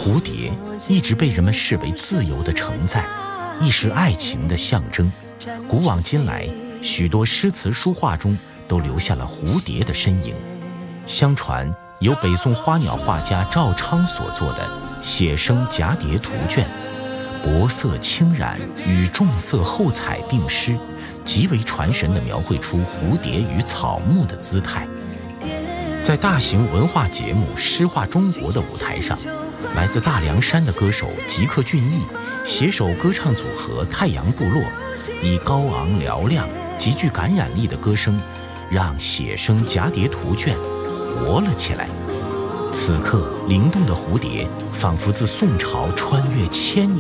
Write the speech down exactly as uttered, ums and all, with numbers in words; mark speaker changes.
Speaker 1: 蝴蝶一直被人们视为自由的承载，亦是爱情的象征。古往今来，许多诗词书画中都留下了蝴蝶的身影。相传由北宋花鸟画家赵昌所作的《写生蛱蝶图卷》，薄色轻染与重色厚彩并施，极为传神地描绘出蝴蝶与草木的姿态。在大型文化节目《诗画中国》的舞台上，来自大凉山的歌手吉克隽逸携手歌唱组合太阳部落，以高昂嘹亮、极具感染力的歌声，让写生蛱蝶图卷活了起来。此刻，灵动的蝴蝶仿佛自宋朝穿越千年。